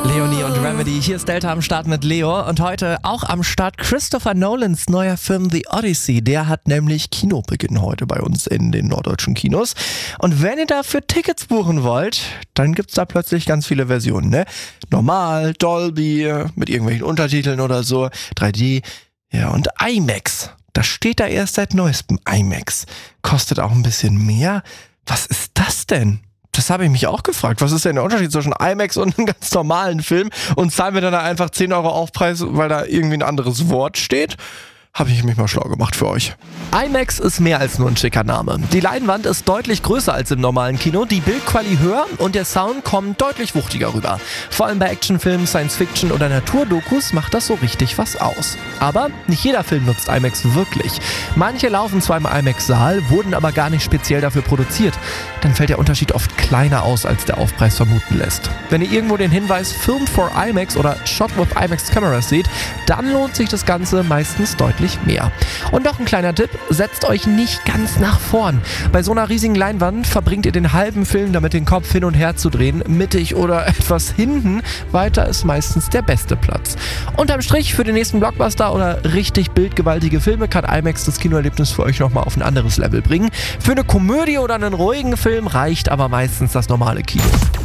Leonie und Remedy, hier ist Delta am Start mit Leo und heute auch am Start Christopher Nolans neuer Film The Odyssey. Der hat nämlich Kinobeginn heute bei uns in den norddeutschen Kinos. Und wenn ihr dafür Tickets buchen wollt, dann gibt's da plötzlich ganz viele Versionen, ne? Normal, Dolby, mit irgendwelchen Untertiteln oder so, 3D, ja und IMAX. Das steht da erst seit neuestem, IMAX. Kostet auch ein bisschen mehr. Was ist das denn? Das habe ich mich auch gefragt. Was ist denn der Unterschied zwischen IMAX und einem ganz normalen Film? Und zahlen wir dann einfach 10 Euro Aufpreis, weil da irgendwie ein anderes Wort steht? Habe ich mich mal schlau gemacht für euch. IMAX ist mehr als nur ein schicker Name. Die Leinwand ist deutlich größer als im normalen Kino, die Bildqualität höher und der Sound kommt deutlich wuchtiger rüber. Vor allem bei Actionfilmen, Science-Fiction oder Naturdokus macht das so richtig was aus. Aber nicht jeder Film nutzt IMAX wirklich. Manche laufen zwar im IMAX-Saal, wurden aber gar nicht speziell dafür produziert. Dann fällt der Unterschied oft kleiner aus, als der Aufpreis vermuten lässt. Wenn ihr irgendwo den Hinweis Filmed for IMAX oder Shot with IMAX Cameras seht, dann lohnt sich das Ganze meistens deutlich mehr. Und noch ein kleiner Tipp, setzt euch nicht ganz nach vorn. Bei so einer riesigen Leinwand verbringt ihr den halben Film damit, den Kopf hin und her zu drehen, mittig oder etwas hinten. Weiter ist meistens der beste Platz. Unterm Strich für den nächsten Blockbuster oder richtig bildgewaltige Filme kann IMAX das Kinoerlebnis für euch nochmal auf ein anderes Level bringen. Für eine Komödie oder einen ruhigen Film reicht aber meistens das normale Kino.